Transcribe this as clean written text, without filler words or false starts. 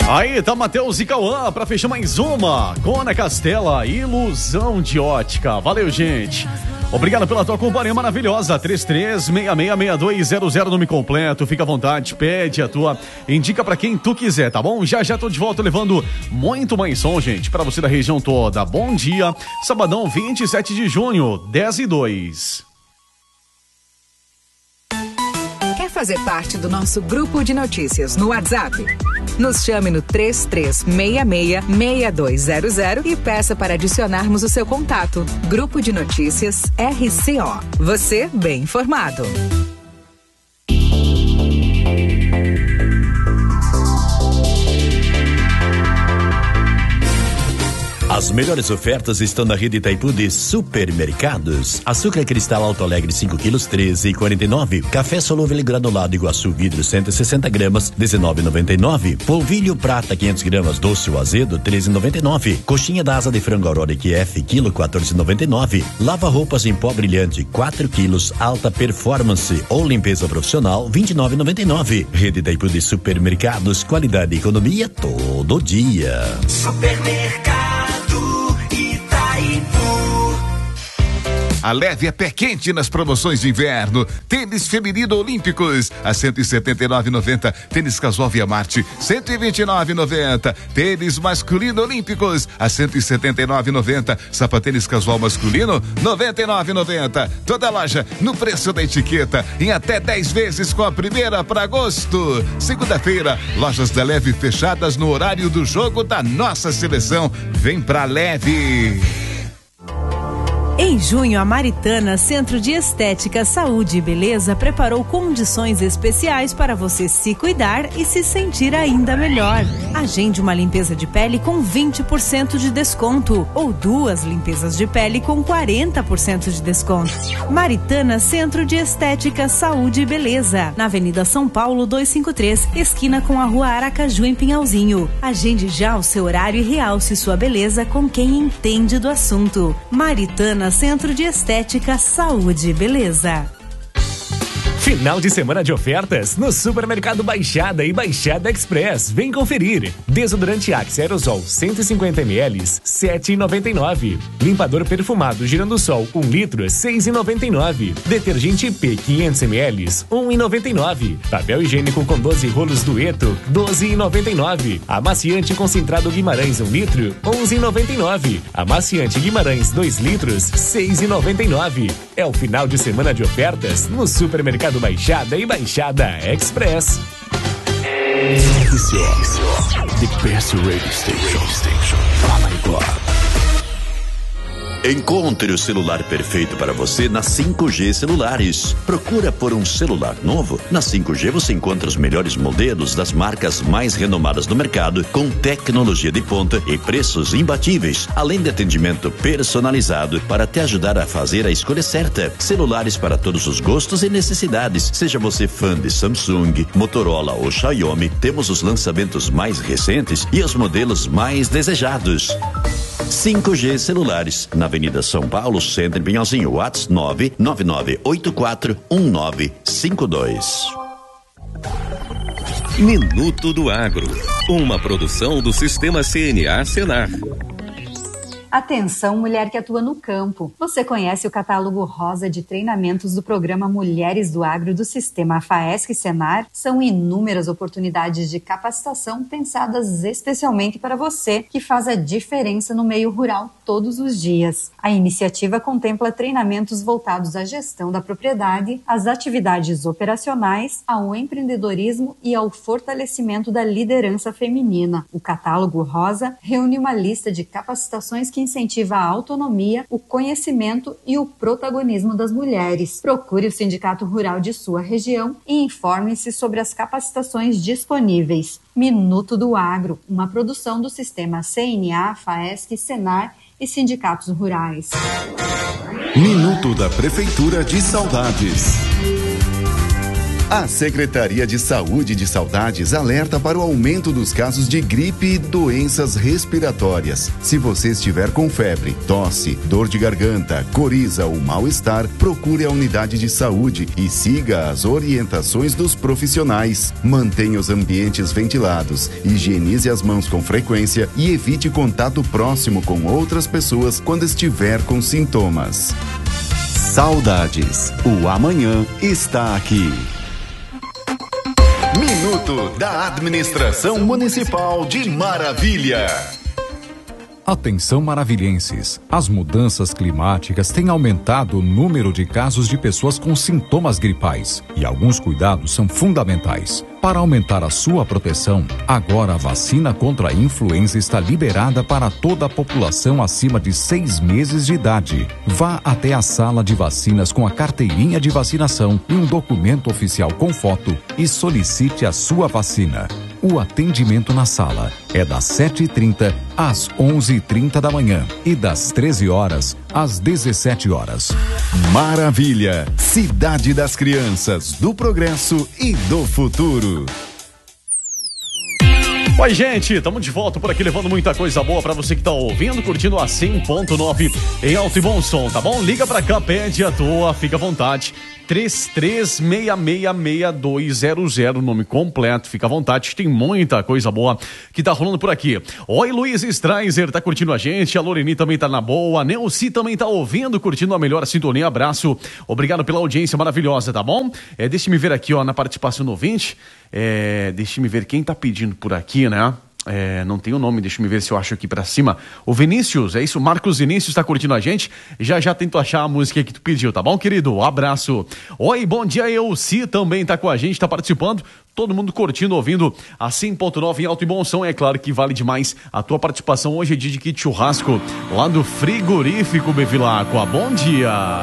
Aí tá Matheus e Cauã pra fechar mais uma. Cona Castela, ilusão de ótica. Valeu, gente. Obrigado pela tua companhia maravilhosa. 33666200, nome completo. Fica à vontade, pede a tua, indica pra quem tu quiser, tá bom? Já tô de volta levando muito mais som, gente, pra você da região toda. Bom dia, sabadão 27 de junho, 10:02. Quer fazer parte do nosso grupo de notícias no WhatsApp? Nos chame no 33666200 e peça para adicionarmos o seu contato. Grupo de Notícias RCO. Você bem informado. As melhores ofertas estão na rede Itaipu de supermercados. Açúcar cristal Alto Alegre 5 quilos 13,49. Café solúvel granulado Iguaçu vidro 160 gramas 19,99. Polvilho prata 500 gramas doce ou azedo 13,99. Coxinha da asa de frango Aurora QF quilo 14,99. Lava roupas em pó brilhante 4 quilos alta performance ou limpeza profissional 29,99. Rede Itaipu de supermercados, qualidade e economia todo dia. Supermercado A leve é pé quente nas promoções de inverno. Tênis feminino olímpicos a 179,90. Tênis casual Via Marte 129,90. Tênis masculino olímpicos a 179,90. Sapatênis casual masculino 99,90. Toda loja no preço da etiqueta em até 10 vezes com a primeira para agosto. Segunda-feira, lojas da Leve fechadas no horário do jogo da nossa seleção. Vem pra Leve. Em junho, a Maritana, Centro de Estética, Saúde e Beleza, preparou condições especiais para você se cuidar e se sentir ainda melhor. Agende uma limpeza de pele com 20% de desconto ou 2 limpezas de pele com 40% de desconto. Maritana, Centro de Estética, Saúde e Beleza, na Avenida São Paulo 253, esquina com a Rua Aracaju, em Pinhalzinho. Agende já o seu horário e realce sua beleza com quem entende do assunto. Maritana, Centro de Estética, Saúde e Beleza. Final de semana de ofertas no Supermercado Baixada e Baixada Express. Vem conferir. Desodorante Axe Aerosol 150 ml, 7,99. Limpador perfumado Girandosol 1 litro, 6,99. Detergente IP 500 ml, 1,99. Papel higiênico com 12 rolos Dueto, 12,99. Amaciante concentrado Guimarães 1 litro, 11,99. Amaciante Guimarães 2 litros, 6,99. É o final de semana de ofertas no Supermercado Baixada e Baixada Express. The best radio station. Oh my God. Encontre o celular perfeito para você na 5G Celulares. Procura por um celular novo? Na 5G você encontra os melhores modelos das marcas mais renomadas do mercado, com tecnologia de ponta e preços imbatíveis, além de atendimento personalizado para te ajudar a fazer a escolha certa. Celulares para todos os gostos e necessidades. Seja você fã de Samsung, Motorola ou Xiaomi, temos os lançamentos mais recentes e os modelos mais desejados. 5G Celulares, na Avenida São Paulo, Centro em Pinhalzinho, WhatsApp 999841952. Minuto do Agro, uma produção do Sistema CNA Senar. Atenção, mulher que atua no campo. Você conhece o catálogo rosa de treinamentos do programa Mulheres do Agro do Sistema FAESC Senar? São inúmeras oportunidades de capacitação pensadas especialmente para você, que faz a diferença no meio rural todos os dias. A iniciativa contempla treinamentos voltados à gestão da propriedade, às atividades operacionais, ao empreendedorismo e ao fortalecimento da liderança feminina. O catálogo rosa reúne uma lista de capacitações que incentiva a autonomia, o conhecimento e o protagonismo das mulheres. Procure o Sindicato Rural de sua região e informe-se sobre as capacitações disponíveis. Minuto do Agro, uma produção do Sistema CNA, FAESC, Senar e sindicatos rurais. Minuto da Prefeitura de Saudades. A Secretaria de Saúde de Saudades alerta para o aumento dos casos de gripe e doenças respiratórias. Se você estiver com febre, tosse, dor de garganta, coriza ou mal-estar, procure a unidade de saúde e siga as orientações dos profissionais. Mantenha os ambientes ventilados, higienize as mãos com frequência e evite contato próximo com outras pessoas quando estiver com sintomas. Saudades. O amanhã está aqui. Minuto da Administração Municipal de Maravilha. Atenção maravilhenses, as mudanças climáticas têm aumentado o número de casos de pessoas com sintomas gripais e alguns cuidados são fundamentais. Para aumentar a sua proteção, agora a vacina contra a influenza está liberada para toda a população acima de 6 meses de idade. Vá até a sala de vacinas com a carteirinha de vacinação e um documento oficial com foto e solicite a sua vacina. O atendimento na sala é das 7h30 às 11h30 da manhã e das 13 horas às 17 horas. Maravilha, cidade das crianças, do progresso e do futuro. Oi, gente, estamos de volta por aqui levando muita coisa boa pra você que tá ouvindo, curtindo a 100.9 em alto e bom som, tá bom? Liga pra cá, pede a tua, fica à vontade. 33666200, nome completo, fica à vontade, tem muita coisa boa que tá rolando por aqui. Oi, Luiz Streiser, tá curtindo a gente, a Loreni também tá na boa, a Neuci também tá ouvindo, curtindo a melhor sintonia, abraço, obrigado pela audiência maravilhosa, tá bom? Deixa-me ver aqui, ó, na participação do ouvinte, deixa-me ver quem tá pedindo por aqui, né? Não tem o nome, deixa eu ver se eu acho aqui pra cima. O Vinícius, é isso, Marcos Vinícius tá curtindo a gente. Já tento achar a música que tu pediu, tá bom, querido? Abraço. Oi, bom dia, Elci também tá com a gente, tá participando. Todo mundo curtindo, ouvindo a 100.9 em alto e bom som. É claro que vale demais a tua participação. Hoje é dia de kit churrasco lá do Frigorífico Bevilacqua. Bom dia.